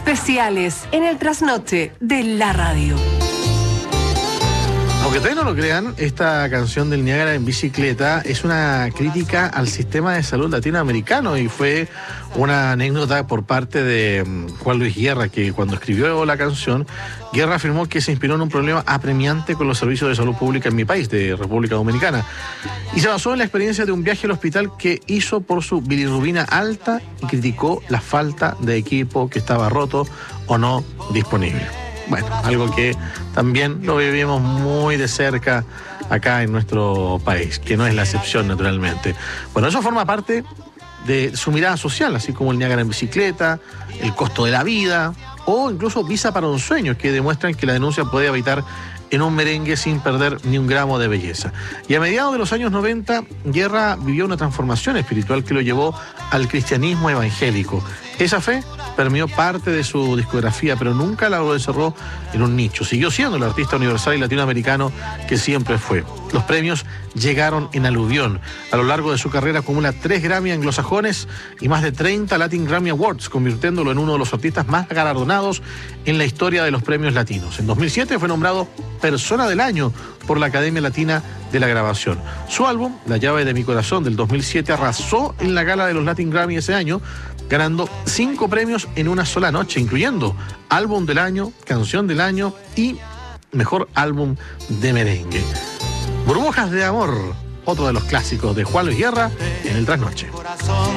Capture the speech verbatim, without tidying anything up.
especiales en el trasnoche de la radio. Aunque ustedes no lo crean, esta canción del Niágara en bicicleta es una crítica al sistema de salud latinoamericano y fue una anécdota por parte de Juan Luis Guerra, que cuando escribió la canción, Guerra afirmó que se inspiró en un problema apremiante con los servicios de salud pública en mi país, de República Dominicana, y se basó en la experiencia de un viaje al hospital que hizo por su bilirrubina alta y criticó la falta de equipo que estaba roto o no disponible. Bueno, algo que también lo vivimos muy de cerca acá en nuestro país, que no es la excepción naturalmente. Bueno, eso forma parte de su mirada social, así como el Niágara en bicicleta, el costo de la vida o incluso Visa para un sueño, que demuestran que la denuncia puede habitar en un merengue sin perder ni un gramo de belleza. Y a mediados de los años noventa, Guerra vivió una transformación espiritual que lo llevó al cristianismo evangélico. Esa fe permeó parte de su discografía, pero nunca la encerró en un nicho. Siguió siendo el artista universal y latinoamericano que siempre fue. Los premios llegaron en aluvión. A lo largo de su carrera acumula tres Grammy anglosajones y más de treinta Latin Grammy Awards, convirtiéndolo en uno de los artistas más galardonados en la historia de los premios latinos. En dos mil siete fue nombrado Persona del Año por la Academia Latina de la Grabación. Su álbum, La llave de mi corazón, del dos mil siete, arrasó en la gala de los Latin Grammy ese año, ganando cinco premios en una sola noche, incluyendo Álbum del Año, Canción del Año y Mejor Álbum de Merengue. Burbujas de Amor, otro de los clásicos de Juan Luis Guerra en el Trasnoche.